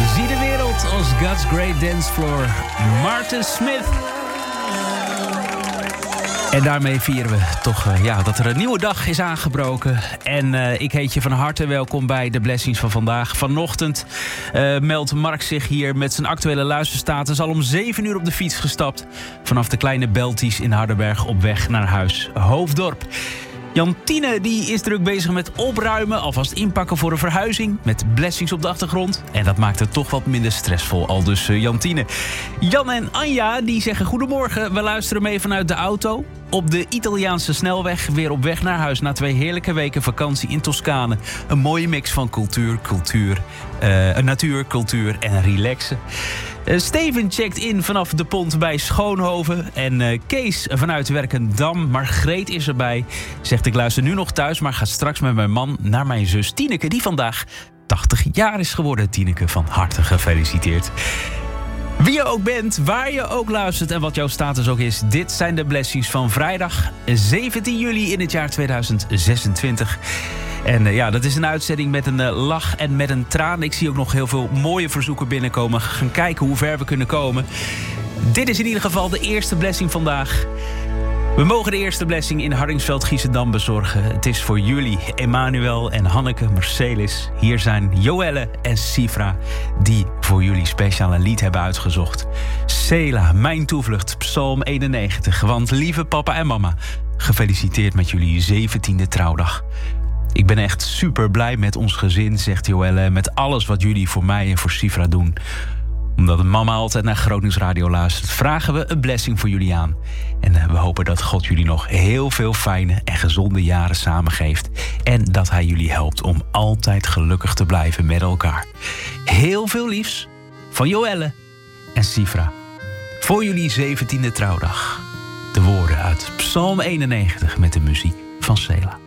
Zie de wereld als God's Great Dance Floor. Martin Smith. En daarmee vieren we toch dat er een nieuwe dag is aangebroken. En ik heet je van harte welkom bij de Blessings van vandaag. Vanochtend meldt Mark zich hier met zijn actuele luisterstatus. Al om 7 uur op de fiets gestapt. Vanaf de kleine Belties in Hardenberg op weg naar huis Hoofddorp. Jantine die is druk bezig met opruimen, alvast inpakken voor een verhuizing. Met blessings op de achtergrond. En dat maakt het toch wat minder stressvol, aldus Jantine. Jan en Anja die zeggen goedemorgen. We luisteren mee vanuit de auto. Op de Italiaanse snelweg weer op weg naar huis na 2 heerlijke weken vakantie in Toscane. Een mooie mix van natuur, cultuur en relaxen. Steven checkt in vanaf de pont bij Schoonhoven. En Kees vanuit Werkendam. Margreet is erbij. Zegt ik luister nu nog thuis, maar ga straks met mijn man naar mijn zus Tineke, die vandaag 80 jaar is geworden. Tineke, van harte gefeliciteerd. Wie je ook bent, waar je ook luistert en wat jouw status ook is. Dit zijn de blessings van vrijdag 17 juli in het jaar 2026. En dat is een uitzending met een lach en met een traan. Ik zie ook nog heel veel mooie verzoeken binnenkomen. Gaan kijken hoe ver we kunnen komen. Dit is in ieder geval de eerste blessing vandaag. We mogen de eerste blessing in Hardingsveld-Giessendam bezorgen. Het is voor jullie, Emmanuel en Hanneke Marcelis. Hier zijn Joelle en Sifra, die voor jullie speciaal een lied hebben uitgezocht. Sela, mijn toevlucht, Psalm 91. Want lieve papa en mama, gefeliciteerd met jullie 17e trouwdag. Ik ben echt super blij met ons gezin, zegt Joelle, met alles wat jullie voor mij en voor Sifra doen. Omdat mama altijd naar Gronings Radio luistert, vragen we een blessing voor jullie aan. En we hopen dat God jullie nog heel veel fijne en gezonde jaren samengeeft. En dat hij jullie helpt om altijd gelukkig te blijven met elkaar. Heel veel liefs van Joelle en Sifra. Voor jullie 17e trouwdag. De woorden uit Psalm 91 met de muziek van Sela.